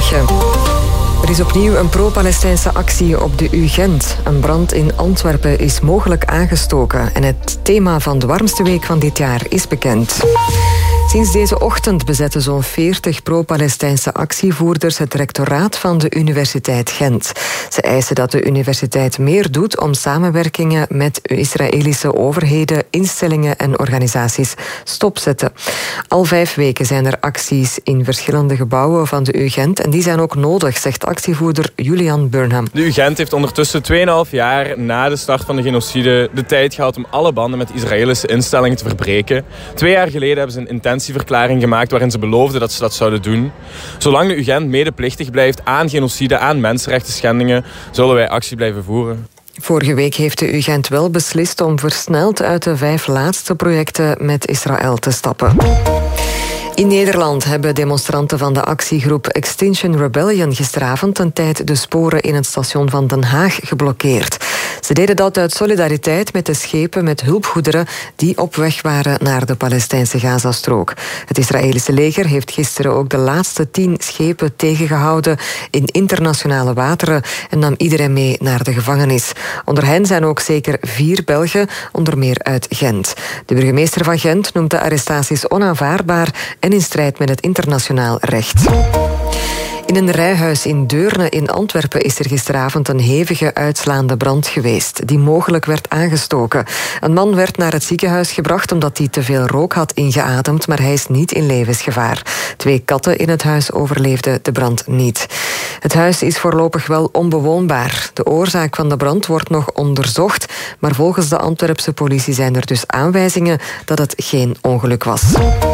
goedemorgen. Er is opnieuw een pro-Palestijnse actie op de UGent. Een brand in Antwerpen is mogelijk aangestoken. En het thema van de warmste week van dit jaar is bekend. Sinds deze ochtend bezetten zo'n 40 pro-Palestijnse actievoerders het rectoraat van de Universiteit Gent. Ze eisen dat de universiteit meer doet om samenwerkingen met Israëlische overheden, instellingen en organisaties stopzetten. Al 5 weken zijn er acties in verschillende gebouwen van de UGent en die zijn ook nodig, zegt actievoerder Julian Burnham. De UGent heeft ondertussen 2,5 jaar na de start van de genocide de tijd gehad om alle banden met Israëlische instellingen te verbreken. 2 jaar geleden hebben ze een intentieverklaring gemaakt waarin ze beloofden dat ze dat zouden doen. Zolang de UGent medeplichtig blijft aan genocide, aan mensenrechten schendingen, zullen wij actie blijven voeren. Vorige week heeft de UGent wel beslist om versneld uit de 5 laatste projecten met Israël te stappen. In Nederland hebben demonstranten van de actiegroep Extinction Rebellion gisteravond een tijd de sporen in het station van Den Haag geblokkeerd. Ze deden dat uit solidariteit met de schepen met hulpgoederen die op weg waren naar de Palestijnse Gazastrook. Het Israëlische leger heeft gisteren ook de laatste 10 schepen tegengehouden in internationale wateren en nam iedereen mee naar de gevangenis. Onder hen zijn ook zeker 4 Belgen, onder meer uit Gent. De burgemeester van Gent noemt de arrestaties onaanvaardbaar en in strijd met het internationaal recht. In een rijhuis in Deurne in Antwerpen is er gisteravond een hevige uitslaande brand geweest, die mogelijk werd aangestoken. Een man werd naar het ziekenhuis gebracht omdat hij te veel rook had ingeademd, maar hij is niet in levensgevaar. 2 katten in het huis overleefden de brand niet. Het huis is voorlopig wel onbewoonbaar. De oorzaak van de brand wordt nog onderzocht, maar volgens de Antwerpse politie zijn er dus aanwijzingen dat het geen ongeluk was.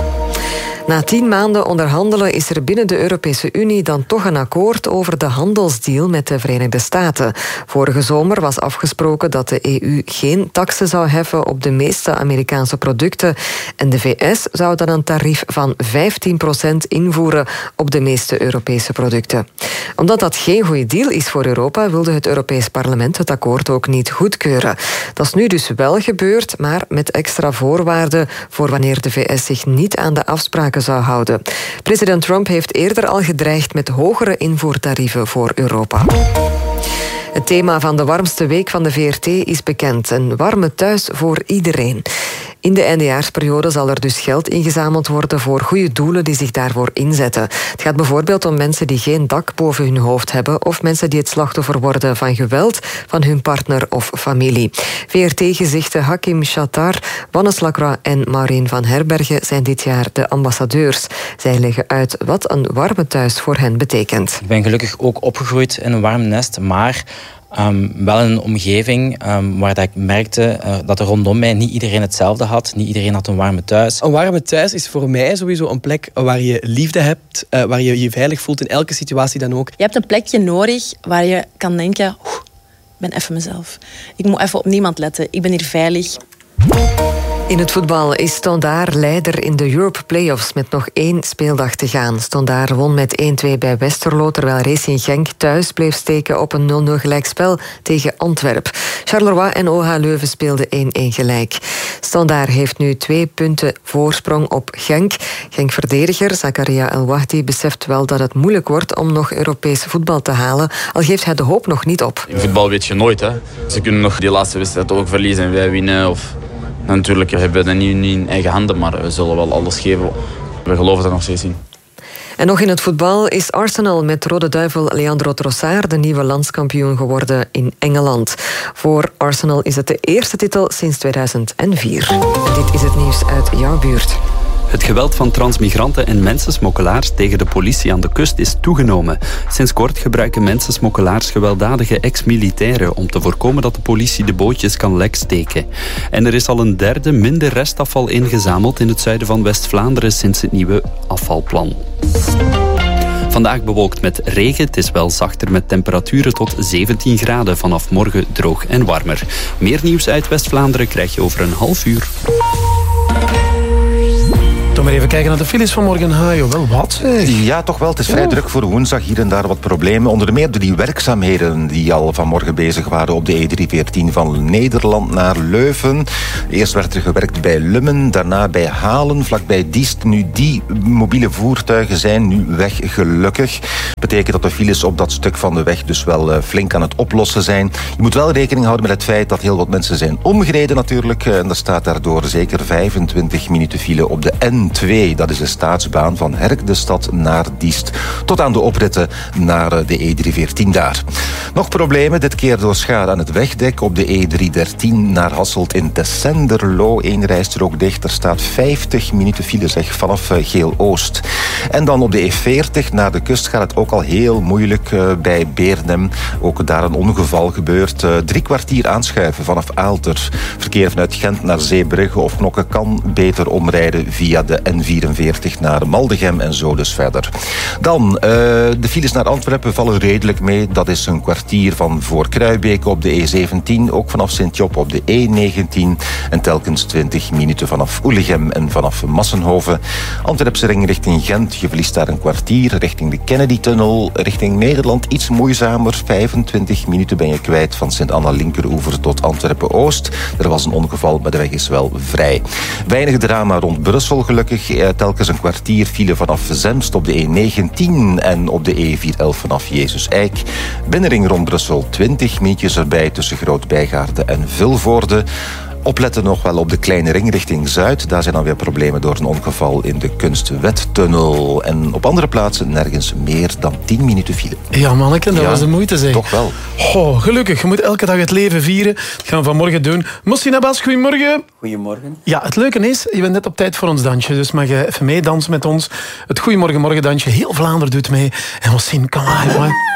Na 10 maanden onderhandelen is er binnen de Europese Unie dan toch een akkoord over de handelsdeal met de Verenigde Staten. Vorige zomer was afgesproken dat de EU geen taksen zou heffen op de meeste Amerikaanse producten en de VS zou dan een tarief van 15% invoeren op de meeste Europese producten. Omdat dat geen goede deal is voor Europa, wilde het Europees Parlement het akkoord ook niet goedkeuren. Dat is nu dus wel gebeurd, maar met extra voorwaarden voor wanneer de VS zich niet aan de afspraken zou houden. President Trump heeft eerder al gedreigd met hogere invoertarieven voor Europa. Het thema van de warmste week van de VRT is bekend. Een warme thuis voor iedereen. In de eindejaarsperiode zal er dus geld ingezameld worden voor goede doelen die zich daarvoor inzetten. Het gaat bijvoorbeeld om mensen die geen dak boven hun hoofd hebben of mensen die het slachtoffer worden van geweld van hun partner of familie. VRT-gezichten Hakim Chattar, Wannes Lacroix en Maureen van Herbergen zijn dit jaar de ambassadeurs. Zij leggen uit wat een warme thuis voor hen betekent. Ik ben gelukkig ook opgegroeid in een warm nest, maar wel in een omgeving waar dat ik merkte dat er rondom mij niet iedereen hetzelfde had. Niet iedereen had een warme thuis. Een warme thuis is voor mij sowieso een plek waar je liefde hebt, waar je je veilig voelt in elke situatie dan ook. Je hebt een plekje nodig waar je kan denken, ik ben even mezelf. Ik moet even op niemand letten. Ik ben hier veilig. In het voetbal is Standaard leider in de Europe Playoffs met nog 1 speeldag te gaan. Standaard won met 1-2 bij Westerlo, terwijl Racing Genk thuis bleef steken op een 0-0 gelijkspel tegen Antwerp. Charleroi en OH Leuven speelden 1-1 gelijk. Standaard heeft nu 2 punten voorsprong op Genk. Genk-verdediger Zakaria El Wahdi beseft wel dat het moeilijk wordt om nog Europees voetbal te halen, al geeft hij de hoop nog niet op. In voetbal weet je nooit, hè. Ze kunnen nog die laatste wedstrijd ook verliezen en wij winnen of... Natuurlijk hebben we dat niet in eigen handen, maar we zullen wel alles geven. We geloven er nog steeds in. En nog in het voetbal is Arsenal met Rode Duivel Leandro Trossard de nieuwe landskampioen geworden in Engeland. Voor Arsenal is het de eerste titel sinds 2004. Dit is het nieuws uit jouw buurt. Het geweld van transmigranten en mensensmokkelaars tegen de politie aan de kust is toegenomen. Sinds kort gebruiken mensensmokkelaars gewelddadige ex-militairen om te voorkomen dat de politie de bootjes kan leksteken. En er is al een derde minder restafval ingezameld in het zuiden van West-Vlaanderen sinds het nieuwe afvalplan. Vandaag bewolkt met regen. Het is wel zachter met temperaturen tot 17 graden. Vanaf morgen droog en warmer. Meer nieuws uit West-Vlaanderen krijg je over een half uur. maar even kijken naar de files van morgen. Hajo, wel wat zeg. Ja, toch wel. Het is vrij druk voor woensdag. Hier en daar wat problemen. Onder meer door die werkzaamheden die al vanmorgen bezig waren op de E314 van Nederland naar Leuven. Eerst werd er gewerkt bij Lummen, daarna bij Halen, vlakbij Diest. Nu, die mobiele voertuigen zijn nu weg, gelukkig. Betekent dat de files op dat stuk van de weg dus wel flink aan het oplossen zijn. Je moet wel rekening houden met het feit dat heel wat mensen zijn omgereden natuurlijk. En er staat daardoor zeker 25 minuten file op de N2. Dat is de staatsbaan van Herk-de-Stad naar Diest. Tot aan de opritten naar de E314 daar. Nog problemen, dit keer door schade aan het wegdek op de E313 naar Hasselt in Tessenderlo. 1 rijstrook dicht. Er staat 50 minuten file zeg, vanaf Geel-Oost. En dan op de E40 naar de kust gaat het ook al heel moeilijk bij Beernem. Ook daar een ongeval gebeurd. 3 kwartier aanschuiven vanaf Aalter. Verkeer vanuit Gent naar Zeebrugge of Knokke kan beter omrijden via de N44 naar Maldegem en zo dus verder. Dan, de files naar Antwerpen vallen redelijk mee. Dat is een kwartier van voor Kruibeke op de E17. Ook vanaf Sint-Job op de E19. En telkens 20 minuten vanaf Oelegem en vanaf Massenhoven. Antwerpse ring richting Gent. Je verliest daar een kwartier. Richting de Kennedy-tunnel. Richting Nederland iets moeizamer. 25 minuten ben je kwijt van Sint-Anna linkeroever tot Antwerpen-Oost. Er was een ongeval, maar de weg is wel vrij. Weinig drama rond Brussel gelukkig. Telkens een kwartier file vanaf Zemst op de E19 en op de E411 vanaf Jezus Eik. Binnenring rond Brussel 20 minuutjes erbij tussen Groot-Bijgaarden en Vilvoorde. Opletten nog wel op de kleine ring richting Zuid. Daar zijn dan weer problemen door een ongeval in de Kunstwettunnel. En op andere plaatsen nergens meer dan 10 minuten file. Ja, manneke, dat was de moeite, zeg. Toch wel. Oh, gelukkig, je moet elke dag het leven vieren. Dat gaan we vanmorgen doen. Mossina Bas, goedemorgen. Goedemorgen. Ja, het leuke is, je bent net op tijd voor ons dansje. Dus mag je even meedansen met ons. Het Goedemorgen Morgen dansje. Heel Vlaanderen doet mee. En Mossine, kom maar.